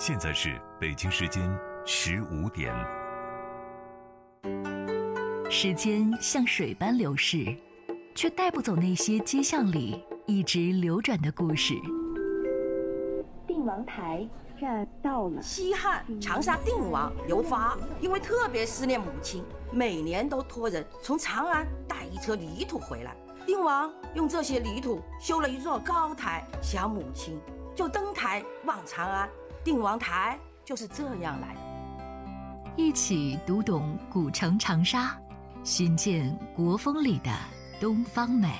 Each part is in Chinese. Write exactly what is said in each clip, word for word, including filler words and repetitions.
现在是北京时间十五点。 时间像水般流逝，却带不走那些街巷里一直流转的故事。 定王台这到了。 西汉长沙定王刘发因为特别思念母亲，每年都托人从长安带一车泥土回来。定王用这些泥土修了一座高台，想母亲就登台望长安，定王台就是这样来的。 一起读懂古城长沙，寻见国风里的东方美。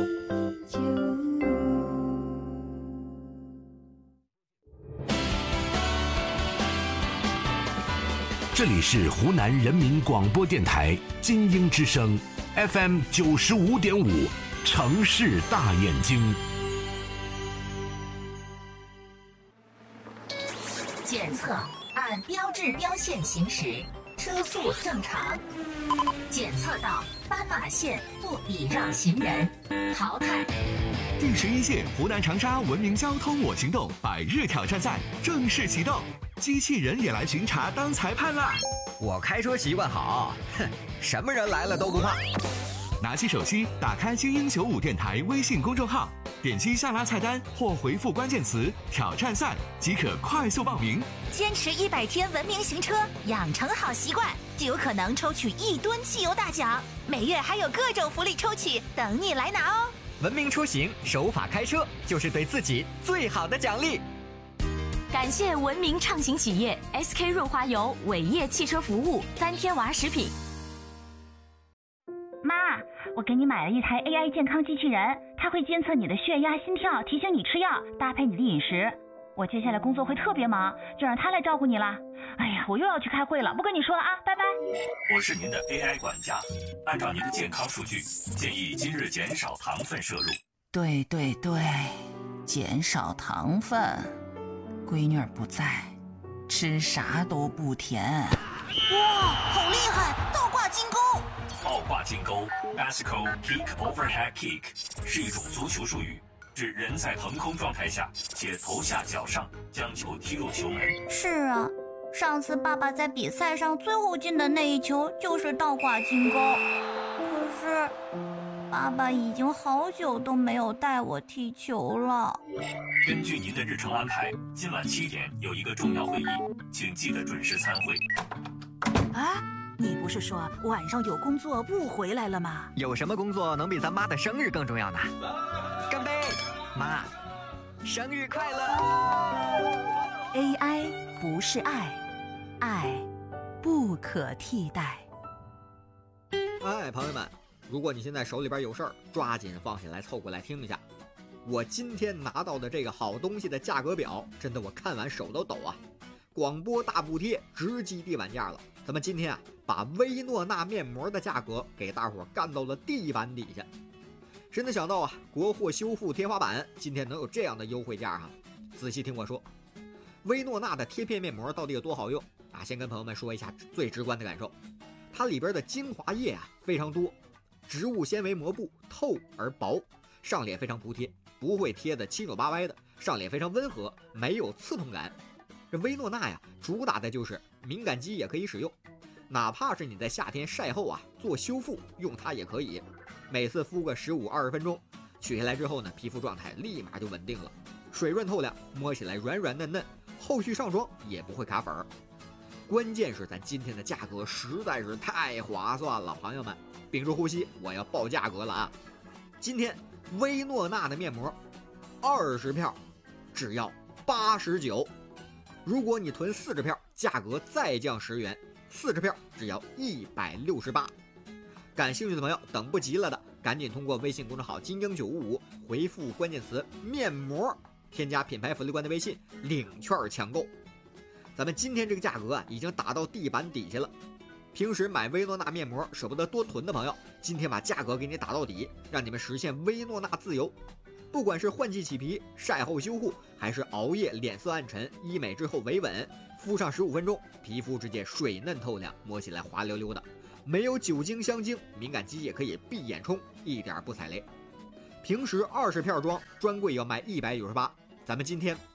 这里是湖南人民广播电台金鹰之声 F M 九十五点五，城市大眼睛。 检测按标志标线行驶，车速正常。检测到斑马线不礼让行人，淘汰。 第十一届湖南长沙文明交通我行动百日挑战赛正式启动，机器人也来巡查当裁判啦！ 我开车习惯好，哼，什么人来了都不怕。 拿起手机，打开金鹰九五电台微信公众号，点击下拉菜单或回复关键词挑战赛即可快速报名。 坚持一百天文明行车，养成好习惯，就有可能抽取一吨汽油大奖，每月还有各种福利抽取等你来拿哦。 文明出行，守法开车，就是对自己最好的奖励。 感谢文明畅行企业 S K 润滑油、伟业汽车服务、三天娃食品。 妈，我给你买了一台 A I 健康机器人，它会监测你的血压、心跳，提醒你吃药，搭配你的饮食。我接下来工作会特别忙，就让它来照顾你啦。哎呀，我又要去开会了，不跟你说了啊，拜拜。 我是您的 A I 管家，按照您的健康数据，建议今日减少糖分摄入。 对对对，减少糖分。闺女儿不在，吃啥都不甜。 哇，好厉害！倒挂金钩。 倒挂金钩 （Bicycle Kick Overhead Kick） 是一种足球术语，指人在腾空状态下且头下脚上将球踢入球门。 是啊，上次爸爸在比赛上最后进的那一球就是倒挂金钩。可是爸爸已经好久都没有带我踢球了。 根据您的日程安排，今晚七点有一个重要会议，请记得准时参会。 啊，你不是说晚上有工作不回来了吗？ 有什么工作能比咱妈的生日更重要呢？干杯，妈，生日快乐 ！A I 不是爱，爱不可替代。 哎，朋友们，如果你现在手里边有事儿，抓紧放下来凑过来听一下。我今天拿到的这个好东西的价格表，真的我看完手都抖啊！广播大补贴，直击地板价了。咱们今天啊，把薇诺娜面膜的价格给大伙干到了地板底下。谁能想到啊，国货修复天花板今天能有这样的优惠价啊？仔细听我说，薇诺娜的贴片面膜到底有多好用啊？先跟朋友们说一下最直观的感受，它里边的精华液啊非常多，植物纤维膜布透而薄，上脸非常服帖，不会贴得七扭八歪的，上脸非常温和，没有刺痛感。这薇诺娜呀，主打的就是敏感肌也可以使用，哪怕是你在夏天晒后啊做修复，用它也可以。每次敷个十五二十分钟，取下来之后呢，皮肤状态立马就稳定了，水润透亮，摸起来软软嫩嫩，后续上妆也不会卡粉儿。关键是咱今天的价格实在是太划算了，朋友们，屏住呼吸，我要报价格了啊！今天薇诺娜的面膜，二十票只要八十九，如果你囤四十票，价格再降十元，四十票只要一百六十八。感兴趣的朋友，等不及了的，赶紧通过微信公众号金鹰九五五回复关键词面膜，添加品牌福利官的微信，领券抢购。咱们今天这个价格啊，已经打到地板底下了。平时买薇诺娜面膜舍不得多囤的朋友，今天把价格给你打到底，让你们实现薇诺娜自由。不管是换季起皮、晒后修护，还是熬夜脸色暗沉、医美之后维稳，敷上十五分钟，皮肤直接水嫩透亮，摸起来滑溜溜的，没有酒精香精，敏感肌也可以闭眼冲，一点不踩雷。平时二十片装专柜要卖一百九十八，咱们今天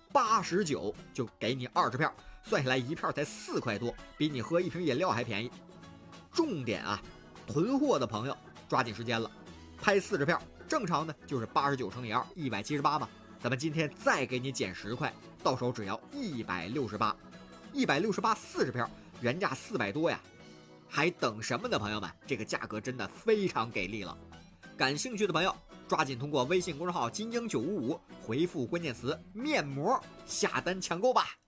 八十九就给你二十片，算下来一片才四块多，比你喝一瓶饮料还便宜。重点啊，囤货的朋友抓紧时间了，拍四十片，正常的就是八十九乘以二，一百七十八嘛。咱们今天再给你减十块，到手只要一百六十八，一百六十八四十片，原价四百多呀，还等什么呢？朋友们，这个价格真的非常给力了。感兴趣的朋友，抓紧通过微信公众号“金鹰九五五”回复关键词“面膜”下单抢购吧。